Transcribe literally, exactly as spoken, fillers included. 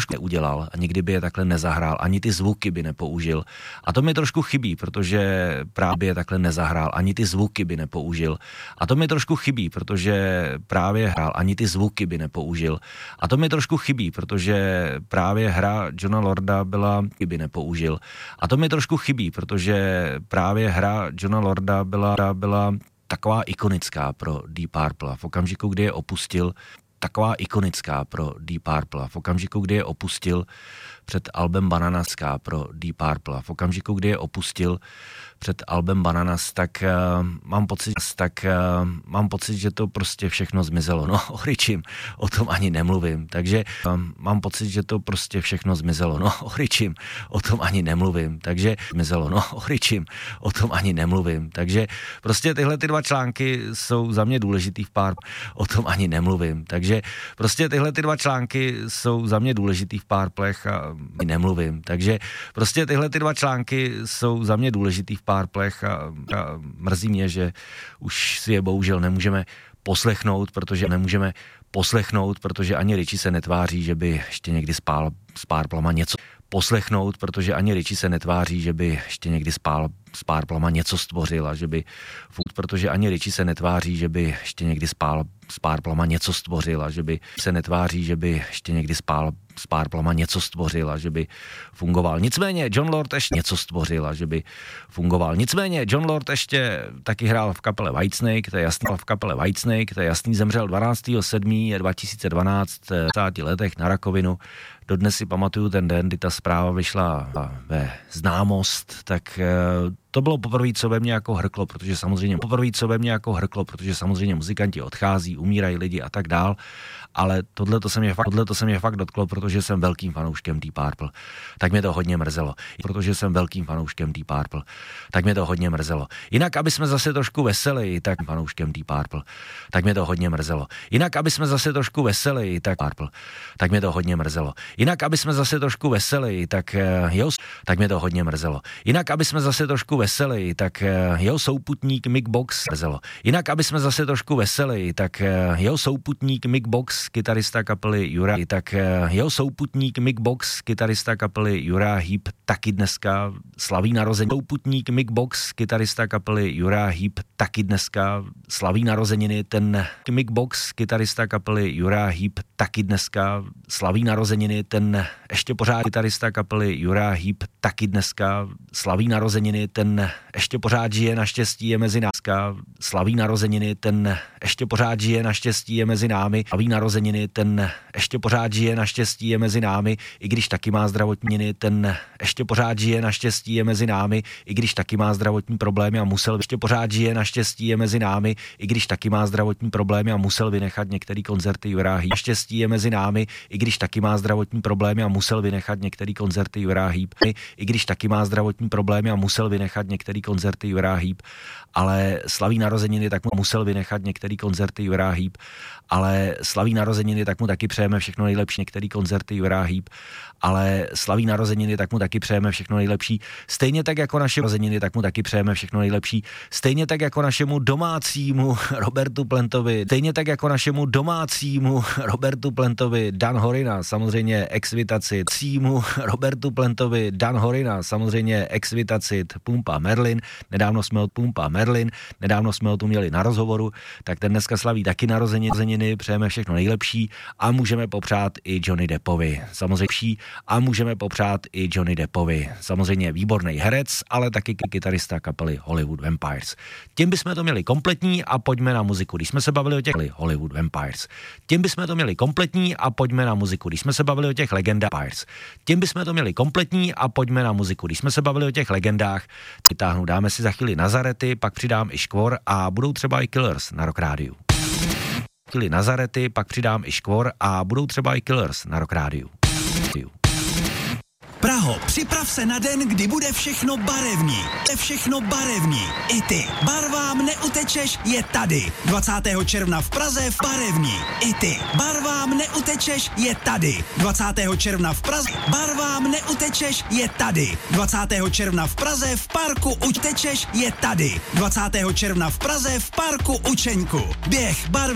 trošku neudělal a nikdy by je takhle nezahrál, ani ty zvuky by nepoužil. A to mi trošku chybí, protože právě takhle nezahrál, ani ty zvuky by nepoužil. A to mi trošku chybí, protože právě hrál, ani ty zvuky by nepoužil. A to mi trošku chybí, protože právě hra Johna Lorda byla, by nepoužil. A to mi trošku chybí, protože právě hra Johna Lorda byla, byla taková ikonická pro Deep Purple. V okamžiku, kdy je opustil, taková ikonická pro Deep Purple. V okamžiku, kdy je opustil před albem Bananas pro Deep Purple. V okamžiku, kdy je opustil před albem Bananas, tak uh, mám pocit, tak uh, mám pocit, že to prostě všechno zmizelo. No, o Richim, o tom ani nemluvím. Takže um, mám pocit, že to prostě všechno zmizelo. No, o Richim, o tom ani nemluvím. Takže zmizelo. No, o Richim, o tom ani nemluvím. Takže prostě tyhle ty dva články jsou za mě důležitý v pár, o tom ani nemluvím. Takže prostě tyhle ty dva články jsou za mě důležitý v Purplech a nemluvím. Takže prostě tyhle ty dva články jsou za mě důležitý v Purplech a, a mrzí mě, že už si je bohužel nemůžeme poslechnout, protože nemůžeme poslechnout, protože ani Richie se netváří, že by ještě někdy spál s Purplema něco poslechnout, protože ani Richie se netváří, že by ještě někdy spál s Purplema něco stvořil a že by protože ani Richie se netváří, že by ještě někdy spál s Purplema něco stvořil a že by se netváří, že by ještě někdy spál s Purplema něco stvořil a že by fungoval. Nicméně Jon Lord ještě něco stvořil a že by fungoval. Nicméně Jon Lord ještě taky hrál v kapele Whitesnake, to je jasný, v kapele Whitesnake, to je jasný, zemřel dvanáctého sedmého dva tisíce dvanáct v dvaceti letech na rakovinu. Dodnes si pamatuju ten den, kdy ta zpráva vyšla ve známost, tak to bylo poprvé, co ve mně jako hrklo, protože samozřejmě poprvé, co ve mně jako hrklo, protože samozřejmě muzikanti odchází, umírají lidi a tak dál, ale tohle to se mě fakt, tohle to se mě fakt dotklo, protože jsem velkým fanouškem Deep Purple. Tak mě to hodně mrzelo, protože jsem velkým fanouškem Deep Purple. Tak mě to hodně mrzelo. Jinak, aby jsme zase trošku veseli, tak fanouškem Deep Purple. Tak mě to hodně mrzelo. Jinak, aby jsme zase trošku veseli, tak Purple. Tak mě to hodně mrzelo. Jinak, aby jsme zase trošku veseli, tak jo, tak mě to hodně mrzelo. Jinak, aby jsme zase trošku veseli, tak jeho souputník Mick Box mrzelo. Jinak, aby jsme zase trošku veseli, tak jeho souputník Mick Box, kytarista kapely Uriah, tak jeho souputník Mick Box, kytarista kapely Uriah Heep, taky dneska slaví narozeniny. Souputník Mick Box, kytarista kapely Uriah Heep, taky dneska slaví narozeniny. Ten Mick Box, kytarista kapely Uriah Heep, taky dneska slaví narozeniny. Ten ještě pořád kytarista kapely Uriah Heep, taky dneska slaví narozeniny. Ten ještě pořád žije, naštěstí je mezi nás. Slaví narozeniny, ten ještě pořád žije, naštěstí je mezi námi. Slaví narozeniny, ten ještě pořád žije, naštěstí je mezi námi, i když taky má zdravotní, ten ještě pořád žije, naštěstí je mezi námi, i když taky má zdravotní problémy a musel ještě pořád žije, naštěstí je mezi námi, i když taky má zdravotní problémy a musel vynechat některé koncerty Uriah Heep. Naštěstí je mezi námi, i když taky má zdravotní problémy a musel vynechat některé koncerty Uriah Heep. I když taky má zdravotní problémy a musel vynechat některé koncerty Uriah Heep, ale slaví narozeniny, tak mu musel vynechat některé koncerty Uriah Heep, ale slaví narozeniny, tak mu taky přejeme všechno nejlepší, některé koncerty Uriah Heep, ale slaví narozeniny, tak mu taky přejeme všechno nejlepší. Stejně tak jako naše narozeniny, tak mu taky přejeme všechno nejlepší. Stejně tak jako našemu domácímu Robertu Plantovi, stejně tak jako našemu domácímu Robertu Plantovi Dan Horina, samozřejmě Exvitacit, címu Robertu Plantovi Dan Horina, samozřejmě Exvitacit, Pumpa Merlin, nedávno jsme od Pumpa Merlin, nedávno jsme ho tu měli na rozhovoru, tak ten dneska slaví taky narozeniny, přejeme všechno nejlepší a můžeme popřát i Johnny Deppovi, samozřejmě a můžeme popřát i Johnny Deppovi, samozřejmě výborný herec, ale taky kytarista kapely Hollywood Vampires. Tím bychom to měli kompletní a pojďme na muziku, když jsme se bavili o těch Hollywood Vampires. Tím bychom to měli kompletní a pojďme na muziku, když jsme se bavili o těch legendách. Tím bychom to měli kompletní a pojďme na muziku, když jsme se bavili o těch legendách. Vytáhnu, dáme si za chvíli Nazarety, pak přidám i Škvor a budou třeba i Killers na Rock Rádiu. Chvíli Nazarety, pak přidám i Škvor a budou třeba i Killers na Rock Rádiu. Praho, připrav se na den, kdy bude všechno barevní. Je všechno barevní. I ty. Barvám neutečeš je tady. dvacátého června v Praze v Barevní. I ty. Barvám neutečeš je tady. dvacátého června v Praze. Barvám neutečeš je tady. dvacátého června v Praze v parku Utečeš je tady. dvacátého června v Praze v parku Učeňku. Běh barvy